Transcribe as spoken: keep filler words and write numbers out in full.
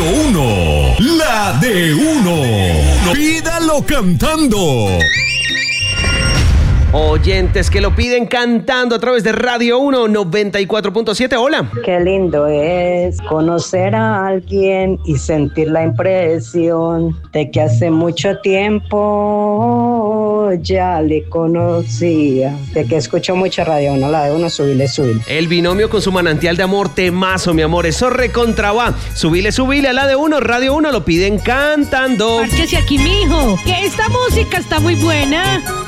uno, la de uno. Pídalo cantando. Oyentes que lo piden cantando a través de Radio uno noventa y cuatro punto siete. Hola. Qué lindo es conocer a alguien y sentir la impresión de que hace mucho tiempo ya le conocía. De que escucho mucha Radio uno, la de uno, subile, subile. El binomio con su manantial de amor, temazo, mi amor. Eso recontra va. Subile, subile a la de uno. Radio uno lo piden cantando. Párchese aquí, mijo, que esta música está muy buena.